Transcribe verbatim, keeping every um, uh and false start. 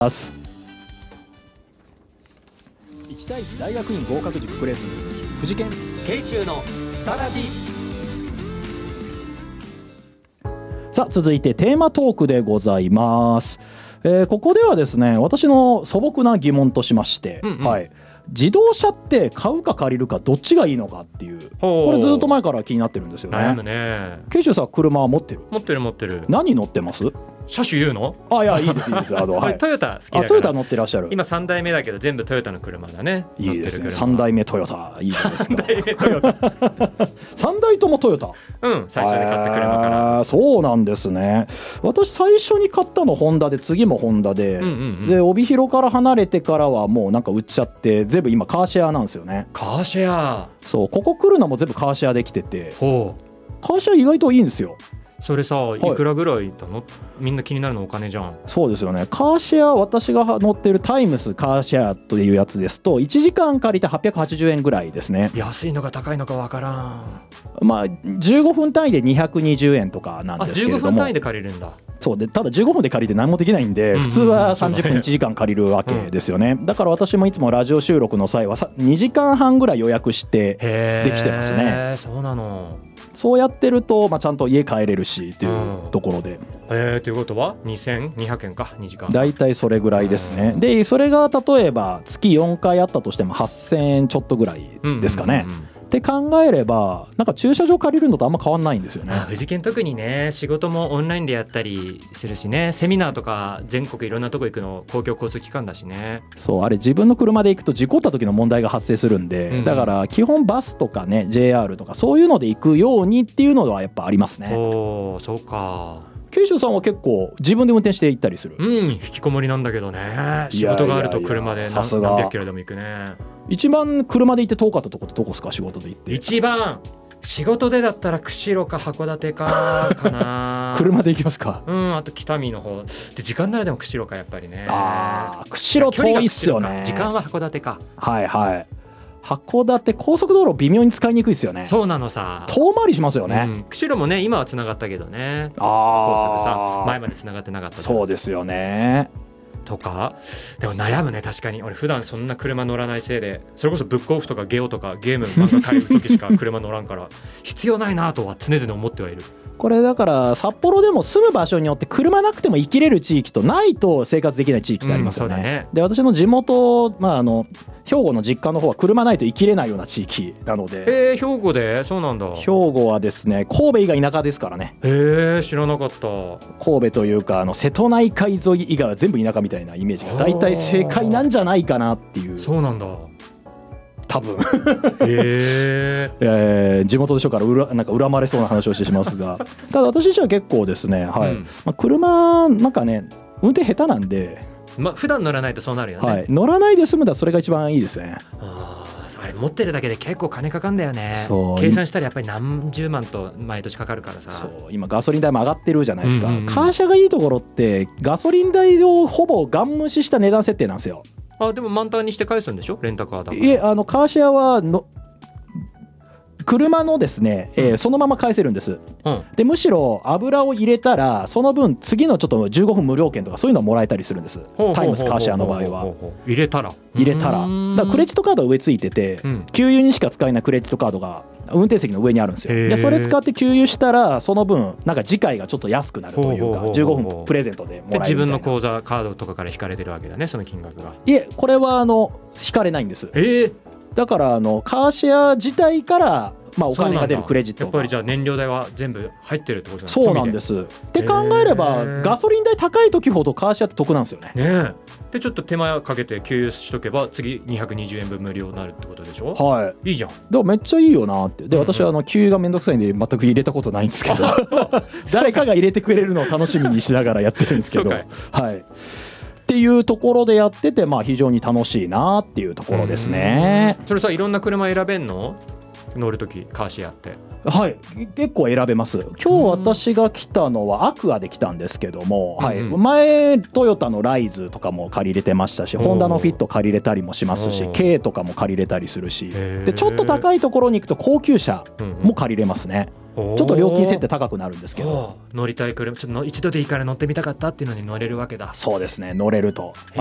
ますいち対いち大学院合格塾プレゼンツ富士研研修のスタラジ。 さあ続いてテーマトークでございます、えー、ここではですね私の素朴な疑問としまして、うんうん、はい、自動車って買うか借りるかどっちがいいのかっていう、これずっと前から気になってるんですよね。 悩むね。ケイシュさん車は持ってる？ 持ってる持ってる。 何乗ってます？ 車種言うの？ あ、いやいいですいいです。あの、はい、 トヨタ好きだから。 あ、トヨタ乗ってらっしゃる。 今さんだいめだけど全部トヨタの車だね。 いいですね。さんだいめトヨタいいですか。 さんだいめトヨタ。 さんだいともトヨタ。 うん、最初に買った車から。 あ、そうなんですね。私最初に買ったのホンダで、次もホンダで、うんうんうん、で帯広から離れてからはもうなんか売っちゃって全部今カーシェアなんですよね。 カーシェア。 そう、ここ来るのも全部カーシェアできてて、 ほう、カーシェア意外といいんですよ。 それさ、いくらぐらいだの、はい、みんな気になるのお金じゃん。 そうですよね。カーシェア、私が乗ってるタイムスカーシェアというやつですといちじかん借りてはっぴゃくはちじゅうえんぐらいですね。 安いのか高いのかわからん。 まあじゅうごふん単位でにひゃくにじゅうえんとかなんですけれども。あ、じゅうごふん単位で借りるんだ。 そうで、ただじゅうごふんで借りて何もできないんで、普通はさんじゅっぷんいちじかん借りるわけですよね、うん、だから私もいつもラジオ収録の際はにじかんはんぐらい予約してできてますね。 へー、そうなの。 そうやってると、まあ、ちゃんと家帰れるしっていうところで、うん、 えー、ということはにせんにひゃくえんか、にじかんだいたいそれぐらいですね。でそれが例えば月よんかいあったとしてもはっせんえんちょっとぐらいですかね、うんうんうんうん、って考えればなんか駐車場借りるのとあんま変わんないんですよね。 富士研特にね、仕事もオンラインでやったりするしね、セミナーとか全国いろんなとこ行くの公共交通機関だしね。 そう、あれ自分の車で行くと事故った時の問題が発生するんで、うん、だから基本バスとかね ジェイアール とかそういうので行くようにっていうのはやっぱありますね。 おー、そうか。 慶州さんは結構自分で運転して行ったりする？ うん、引きこもりなんだけどね。仕事があると車で 何, 何百キロでも行くね。 一番車で行って遠かったとこってどこですか？仕事で行って一番仕事でだったら釧路か函館かかな。 車で行きますか？ うん、あと北見の方で時間ならでも釧路かやっぱりね。 あ、釧路遠いっすよね。 時間は函館か。 はいはい。函館高速道路微妙に使いにくいですよね。 そうなのさ、 遠回りしますよね、 うん、釧路もね今はつながったけどね。 あ、 高速さ前までつながってなかった。 そうですよね。 とかでも悩むね。確かに俺普段そんな車乗らないせいで、それこそブックオフとかゲオとかゲーム漫画借りる時しか車乗らんから必要ないなとは常々思ってはいる。 これだから札幌でも住む場所によって車なくても生きれる地域とないと生活できない地域ってありますよね、うん、そうだね。で私の地元、まあ、あの兵庫の実家の方は車ないと生きれないような地域なので。 えー、兵庫でそうなんだ。 兵庫はですね神戸以外田舎ですからね。 えー、知らなかった。 神戸というかあの瀬戸内海沿い以外は全部田舎みたいなイメージが大体正解なんじゃないかなっていう。そうなんだ多分へえー、地元でしょから裏なんか恨まれそうな話をしてしますがただ私自身は結構ですね、はい、うん、まあ、車なんかね運転下手なんで、 まあ、普段乗らないとそうなるよね、 はい、乗らないで済むだそれが一番いいですね。 ああれ持ってるだけで結構金かかんだよね。計算したらやっぱり何十万と毎年かかるからさ。 そう今ガソリン代も上がってるじゃないですか、うんうんうん、カーシャがいいところってガソリン代をほぼガン無視した値段設定なんですよ。 あ、でも満タンにして返すんでしょレンタカーだから。 いえ、あのカーシェアはの車のですね、えー、そのまま返せるんです、うん、でむしろ油を入れたらその分次のちょっとじゅうごふん無料券とかそういうのをもらえたりするんです。タイムスカーシェアの場合は入れたら入れたらだからクレジットカードが上ついてて、うん、給油にしか使えないクレジットカードが運転席の上にあるんですよ。でそれ使って給油したらその分なんか次回がちょっと安くなるというかじゅうごふんプレゼントでもらえるみたいな。 自分の口座カードとかから引かれてるわけだねその金額が。 いえ、これはあの引かれないんです。 えー、 だからあのカーシェア自体からまあ、お金が出るクレジットがやっぱりじゃあ燃料代は全部入ってるってことなんですか？そうなんです。って考えればガソリン代高い時ほどカーシェアって得なんですよね。 ねえ。でちょっと手間かけて給油しとけば次にひゃくにじゅうえんぶん無料になるってことでしょ？はい。いいじゃん。だからめっちゃいいよなって。で、うんうん、私はあの給油がめんどくさいんで全く入れたことないんですけど誰かが入れてくれるのを楽しみにしながらやってるんですけどはい。っていうところでやってて、まあ、非常に楽しいなっていうところですね。 それさいろんな車選べんの？乗るときカーシェアって。 はい、結構選べます。今日私が来たのはアクアで来たんですけども、うんうん、はい、前トヨタのライズとかも借りれてましたし、ホンダのフィット借りれたりもしますし、K とかも借りれたりするし、でちょっと高いところに行くと高級車も借りれますね。 ちょっと料金設定高くなるんですけど、 乗りたい車ちょっと一度でいいから乗ってみたかったっていうのに乗れるわけだ。 そうですね、乗れると